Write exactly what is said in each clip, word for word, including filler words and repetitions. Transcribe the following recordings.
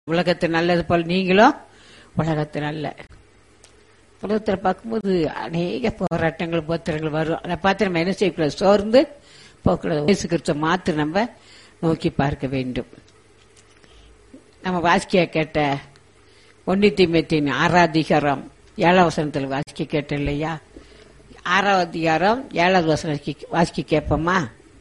உலகத்து நல்லது போல் நீங்களும் உலகத்து நல்ல. உலகத்தில் பார்க்கும்போது அநேக போராட்டங்கள் போத்திரங்கள் வரும். அதை பார்த்து நம்ம என்ன செய்யக்கூடாது, சோர்ந்து போக்கூடாது. இயேசு கிறிஸ்துவை மாத்து நம்ம நோக்கி பார்க்க வேண்டும். நம்ம வாசிக்க கேட்ட ஒன்னு தீமோத்தேயு ஆறாம் அதிகாரம் ஏழாம் வசனத்தில் வாசிக்க கேட்ட இல்லையா? ஆறாம் அதிகாரம் ஏழாவது வசனம் வாசிக்க கேட்போமா?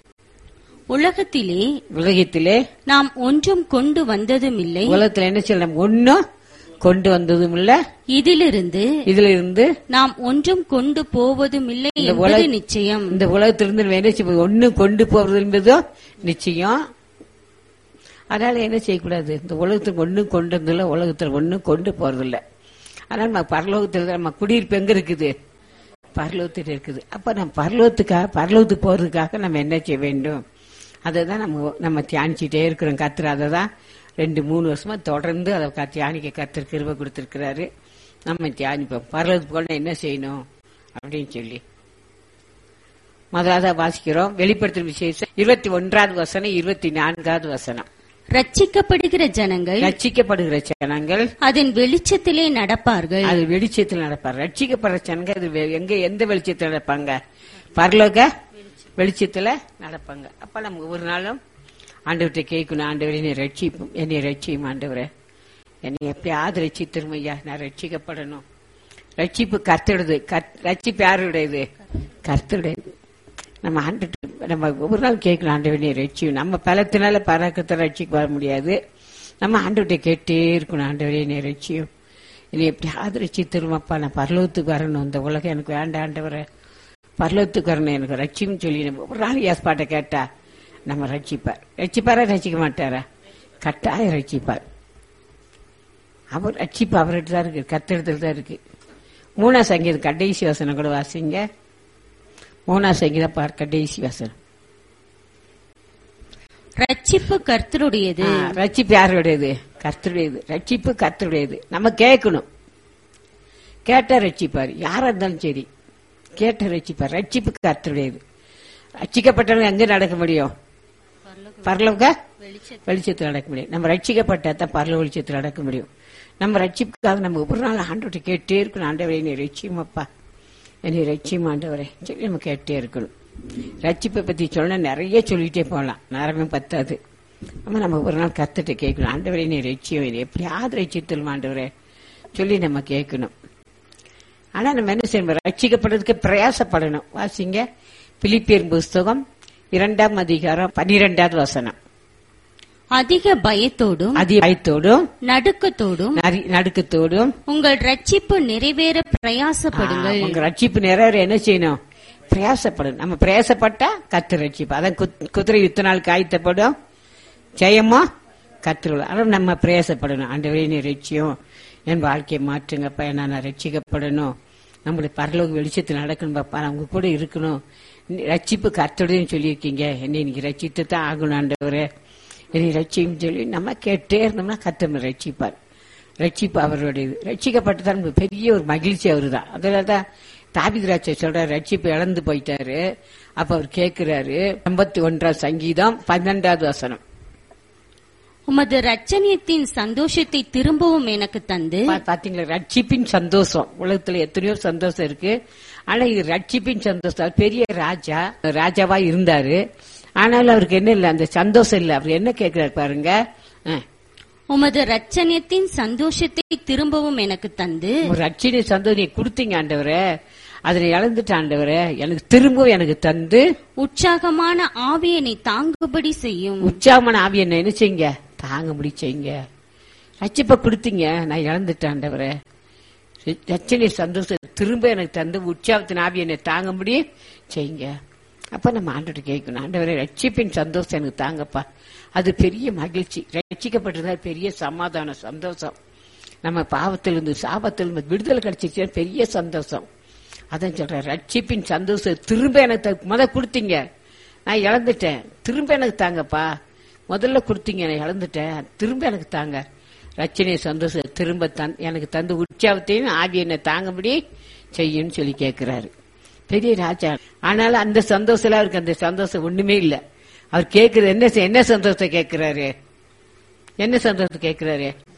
உலகத்திலே உலகத்திலே நாம் ஒன்றும் கொண்டு வந்ததும் இல்லை, உலகத்தில் என்ன செய்யலாம், ஒன்னும் கொண்டு வந்ததும் இல்ல, இதிலிருந்து இதுல இருந்து நாம் ஒன்றும் கொண்டு போவதும் இல்லை என்பது நிச்சயம். இந்த உலகத்திலிருந்து நம்ம என்ன செய்ய, ஒன்னும் கொண்டு போவது என்பதும் நிச்சயம். அதனால என்ன செய்யக்கூடாது, இந்த உலகத்துக்கு ஒன்னும் கொண்டு வந்ததில்ல, உலகத்துல ஒன்னும் கொண்டு போறதில்ல. அதனால நம்ம பரலோகத்துல நம்ம குடியிருப்பு எங்க இருக்குது, பரலோகத்தில் இருக்குது. அப்ப நம்ம பரலோகத்துக்காக பரலோகத்துக்கு போறதுக்காக நம்ம என்ன செய்ய வேண்டும், அதை தான் நம்ம நம்ம தியானிச்சுட்டே இருக்கிறோம். கர்த்தர் அதை தான் ரெண்டு மூணு வருஷமா தொடர்ந்து அதை தியானிக்க கர்த்தர் கிருபை கொடுத்திருக்கிறாரு. நம்ம தியானிப்போம் பரலோகத்துக்கு போனா என்ன செய்யணும் அப்படின்னு சொல்லி. முதலாவது வாசிக்கிறோம் வெளிப்படுத்தும் விசேஷம் இருபத்தி ஒன்றாவது வசனம் இருபத்தி நான்காவது வசனம். ரட்சிக்கப்படுகிற ஜனங்கள் ரட்சிக்கப்படுகிற ஜனங்கள் அதன் வெளிச்சத்திலே நடப்பார்கள். அது வெளிச்சத்தில் நடப்பார். ரட்சிக்கப்படுற ஜனங்கள் அது எங்க எந்த வெளிச்சத்தில் நடப்பாங்க, பரலோக வெளிச்சத்துல நடப்பாங்க. அப்ப நம்ம ஒரு நாளும் ஆண்டவர்கிட்ட கேட்கணும், ஆண்டவரே என்னை ரட்சிப்பும், என்னை ரட்சியும் ஆண்டவரே, என்னை எப்படியாவது ரட்சித்திரும் ஐயா, நான் ரட்சிக்கப்படணும். ரட்சிப்பு கர்த்தருடையது. ரட்சிப்பு யாருடையது, கர்த்தருடையது. நம்ம ஆண்டு நம்ம ஒவ்வொரு நாள் கேட்கணும், ஆண்டவரே என்னை ரட்சியும். நம்ம பலத்தினால பராக்கத்தை ரட்சிக்க வர முடியாது. நம்ம ஆண்டவர்கிட்ட கேட்டே இருக்கணும், ஆண்டவரே என்னை ரட்சியும், என்னை எப்படியாவது ரட்சித்திருமாப்பா, நான் பரலோகத்துக்கு வரணும், இந்த உலகம் எனக்கு வேண்டாம் ஆண்டவரே, பரலோகத்துக்கு வரணும், எனக்கு ரட்சியும் சொல்லி நம்ம ஒரு நாள் ஏற்பாட்டை கேட்டா நம்ம ரட்சிப்பார். ரட்சிப்பாரா ரட்சிக்க மாட்டாரா, கட்டாயம் ரட்சிப்பார். அவர் ரட்சிப்பு அவர்கிட்ட தான் இருக்கு, கத்திரத்தில் தான் இருக்கு. மூணா சங்கீதம் கடைசி வசனம் கூட வாசிங்க. மூணா சங்கீதம் பார் கடைசி வசனம். ரட்சிப்பு கர்த்தருடையது. ரட்சிப்பு யாருடையது, கர்த்தருடையது. ரட்சிப்பு கர்த்தருடையது. நம்ம கேட்கணும், கேட்டா ரட்சிப்பார். யாரா இருந்தாலும் சரி கேட்ட ரட்சிப்பார். ரட்சிப்பு கர்த்தருடையது. ரட்சிக்கப்பட்டவங்க எங்க நடக்க முடியும், பரலோக வெளிச்சத்தில் நடக்க முடியும். நம்ம ரட்சிக்கப்பட்டா தான் பரலோக வெளிச்சத்தில் நடக்க முடியும். நம்ம ரட்சிப்புக்காக நம்ம ஒவ்வொரு நாள் ஆண்டவரை கேட்டே இருக்கணும், ஆண்டவரை என்னை ரட்சியமாப்பா, என்னை ரட்சியம் ஆண்டவரை சொல்லி நம்ம கேட்டே இருக்கணும். ரட்சிப்பை பத்தி சொன்னா நிறைய சொல்லிட்டே போகலாம், நேரமே பத்தாது. நம்ம நம்ம ஒரு நாள் கத்துட்டு கேட்கணும், ஆண்டவரை என்னை ரட்சியம், என்னை எப்படியாவது ரட்சித்தலும் ஆண்டவரை சொல்லி நம்ம கேட்கணும். ஆனா நம்ம என்ன செய்யணும், ரட்சிக்கப்படுறதுக்கு பிரயாசப்படணும். வாசிங்க பிலிப்பியர் புஸ்தகம் இரண்டாம் அதிகாரம் பன்னிரெண்டாவது வசனம். அதிக பயத்தோடும் அதிக பயத்தோடும் நடுக்கத்தோடும் நடுக்கத்தோடும் உங்கள் ரட்சிப்பு நிறைவேற பிரயாசப்படுங்கள். உங்க ரட்சிப்பு நிறைவேற என்ன செய்யணும், பிரயாசப்படணும். நம்ம பிரயாசப்பட்டா கர்த்தர் ரட்சிப்பு. அதான் குதிரை யுத்த நாள் காய்த்தப்படும், ஜெயமா கர்த்தர். ஆனால் நம்ம பிரயாசப்படணும், ஆண்டவரே நீ ரட்சியம், என் வாழ்க்கையை மாற்றுங்கப்பா, நான் ரட்சிக்கப்படணும், நம்மளுடைய பரலோக வெளிச்சத்தில் நடக்கணும் பாப்பா, நான் உங்க கூட இருக்கணும். ரட்சிப்பு கர்த்தருடையன்னு சொல்லியிருக்கீங்க, என்னை நீங்க ரட்சித்து தான் ஆகணும் ஆண்டவரே, என்னை ரட்சியும் சொல்லி நம்ம கேட்டே இருந்தோம்னா கர்த்தர் ரட்சிப்பார். ரட்சிப்பு அவருடையது. ரட்சிக்கப்பட்டதான் நமக்கு பெரிய ஒரு மகிழ்ச்சி அவரு தான். அதனாலதான் தாவீது சொல்ற ரட்சிப்பு இழந்து போயிட்டாரு. அப்ப அவர் கேட்கிறாரு, ஐம்பத்தி ஒன்றாம் சங்கீதம் பன்னெண்டாவது வசனம். உமது ரட்சணியத்தின் சந்தோஷத்தை திரும்பவும் எனக்கு தந்து. பாத்தீங்களா, ரட்சிப்பின் சந்தோஷம். உலகத்துல எத்தனையோ சந்தோஷம் இருக்கு, ஆனா இது ரட்சிப்பின் சந்தோஷம். பெரிய ராஜா ராஜாவா இருந்தாரு, ஆனாலும் அவருக்கு என்ன இல்ல, அந்த சந்தோஷம் இல்ல. அவர் என்ன கேட்கிறாரு பாருங்க, உமது ரட்சணியத்தின் சந்தோஷத்தை திரும்பவும் எனக்கு தந்து. ரட்சணிய சந்தோஷம் நீ கொடுத்தீங்க ஆண்டவரே, அதனை இழந்துட்டு ஆண்டவரே எனக்கு திரும்பவும் எனக்கு தந்து உற்சாகமான ஆவியனை தாங்குபடி செய்யும். உற்சாகமான ஆவியனை என்ன செய்யுங்க, தாங்க முடி செய்யுங்க. ரட்சிப்பை கொடுத்தீங்க, நான் இழந்துட்டேன் ஆண்டவரே, ரட்சணிய சந்தோஷம் திரும்ப எனக்கு தந்து உற்சாகத்தின் ஆவியனை தாங்க முடி செய்யுங்க. அப்ப நம்ம ஆண்டவரை கேட்கணும், ஆண்டவரே ரட்சிப்பின் சந்தோஷம் எனக்கு தாங்கப்பா. அது பெரிய மகிழ்ச்சி. ரட்சிக்கப்பட்டதா பெரிய சமாதான சந்தோஷம். நம்ம பாவத்திலிருந்து சாபத்திலிருந்து விடுதலை கிடைச்சிச்சு, பெரிய சந்தோஷம். அதான் சொல்றேன், ரட்சிப்பின் சந்தோஷம் திரும்ப எனக்கு முத கொடுத்தீங்க, நான் இழந்துட்டேன், திரும்ப எனக்கு தாங்கப்பா. முதல்ல கொடுத்தீங்க, நான் இழந்துட்டேன், திரும்ப எனக்கு தாங்க. ரட்சணிய சந்தோஷம் திரும்ப தன் எனக்கு தந்து உற்சாகத்தையும் ஆகிய என்ன தாங்கபடி செய்யும் சொல்லி கேட்கிறாரு பெரிய ராஜா. ஆனாலும் அந்த சந்தோஷம் அவருக்கு அந்த சந்தோஷம் ஒண்ணுமே இல்ல. அவர் கேட்கறது என்ன என்ன சந்தோஷத்தை கேட்கிறாரு, என்ன சந்தோஷத்தை கேட்கிறாரு?